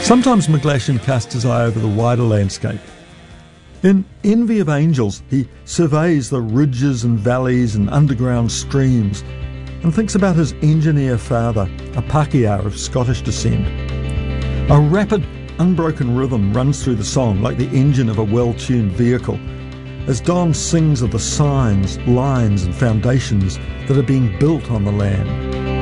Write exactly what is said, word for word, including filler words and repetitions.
Sometimes McGlashan casts his eye over the wider landscape. In Envy of Angels, he surveys the ridges and valleys and underground streams and thinks about his engineer father, a Pākehā of Scottish descent. A rapid, unbroken rhythm runs through the song like the engine of a well-tuned vehicle, as Don sings of the signs, lines and foundations that are being built on the land.